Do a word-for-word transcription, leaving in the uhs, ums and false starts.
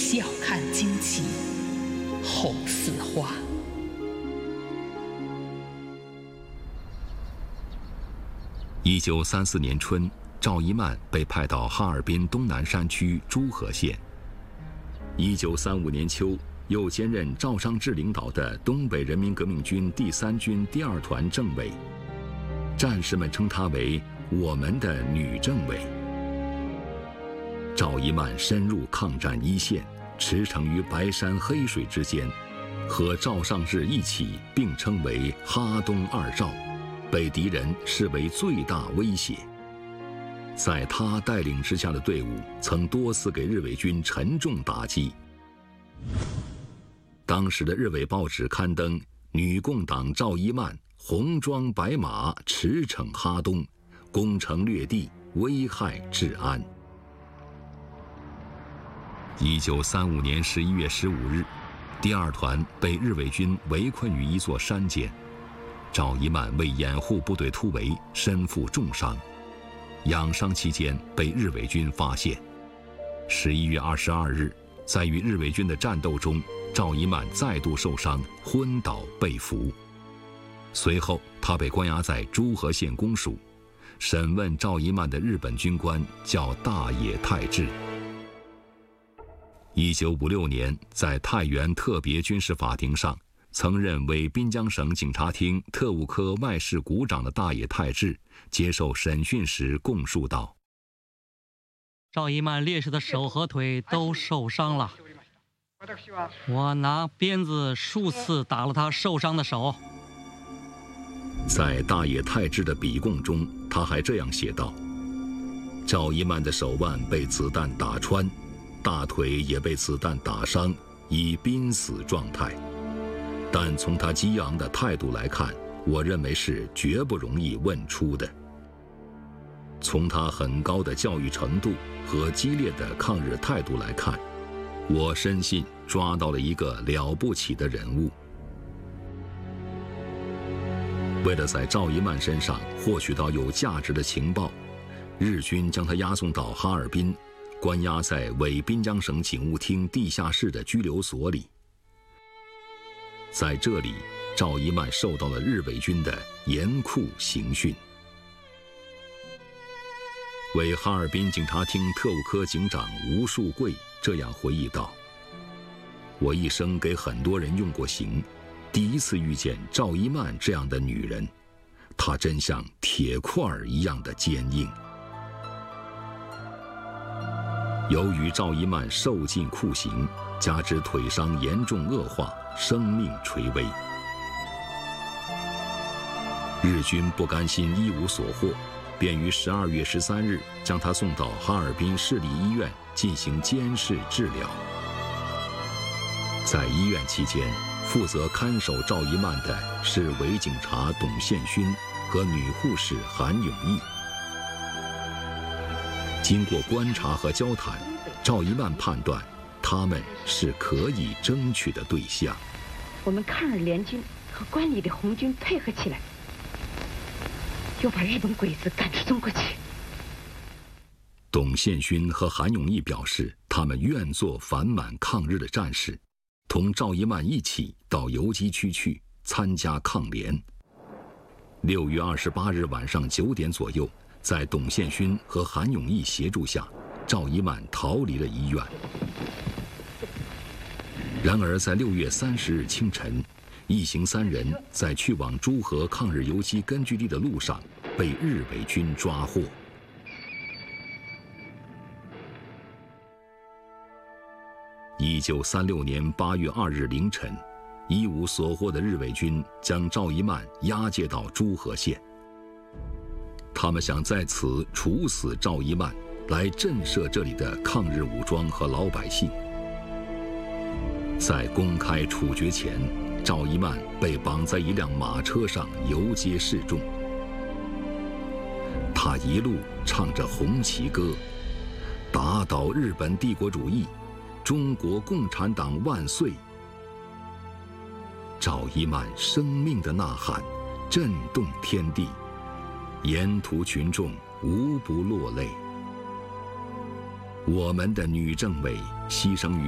笑看旌旗，红似花。 一九三四年春，赵一曼被派到哈尔滨东南山区诸河县。一九三五年秋，又兼任赵尚志领导的东北人民革命军第三军第二团政委，战士们称她为“我们的女政委”。赵一曼深入抗战一线，驰骋于白山黑水之间，和赵尚志一起并称为“哈东二赵”，被敌人视为最大威胁。在他带领之下的队伍曾多次给日伪军沉重打击。当时的日伪报纸刊登女共党赵一曼红装白马驰骋哈东，攻城略地，危害治安。一九三五年十一月十五日，第二团被日伪军围困于一座山间，赵一曼为掩护部队突围，身负重伤。养伤期间被日伪军发现。十一月二十二日，在与日伪军的战斗中，赵一曼再度受伤，昏倒被俘。随后，他被关押在诸河县公署。审问赵一曼的日本军官叫大野泰治。一九五六年，在太原特别军事法庭上，曾任伪滨江省警察厅特务科外事股长的大野泰治接受审讯时供述道： 赵一曼烈士的手和腿都受伤了，我拿鞭子数次打了他受伤的手。 在大野泰治的笔供中，他还这样写道：赵一曼的手腕被子弹打穿，大腿也被子弹打伤，已濒死状态。但从他激昂的态度来看，我认为是绝不容易问出的。从他很高的教育程度和激烈的抗日态度来看，我深信抓到了一个了不起的人物。为了在赵一曼身上获取到有价值的情报，日军将他押送到哈尔滨，关押在伪滨江省警务厅地下室的拘留所里。在这里，赵一曼受到了日伪军的严酷刑讯。为哈尔滨警察厅特务科警长吴树贵这样回忆道：我一生给很多人用过刑，第一次遇见赵一曼这样的女人，她真像铁块儿一样的坚硬。由于赵一曼受尽酷刑，加之腿伤严重恶化，生命垂危。日军不甘心一无所获，便于十二月十三日将她送到哈尔滨市立医院进行监视治疗。在医院期间，负责看守赵一曼的是伪警察董宪勋和女护士韩永义。经过观察和交谈，赵一曼判断他们是可以争取的对象。 我们抗日联军和关里的红军配合起来，要把日本鬼子赶出中国去。 董宪勋和韩永义表示，他们愿做反满抗日的战士，同赵一曼一起到游击区去参加抗联。六月二十八日晚上九点左右，在董宪勋和韩永义协助下，赵一曼逃离了医院。然而，在六月三十日清晨，一行三人在去往诸河抗日游击根据地的路上被日伪军抓获。一九三六年八月二日凌晨，一无所获的日伪军将赵一曼押解到诸河县。他们想在此处死赵一曼，来震慑这里的抗日武装和老百姓。在公开处决前，赵一曼被绑在一辆马车上游街示众。他一路唱着红旗歌，打倒日本帝国主义，中国共产党万岁。赵一曼生命的呐喊震动天地，沿途群众无不落泪。我们的女政委牺牲于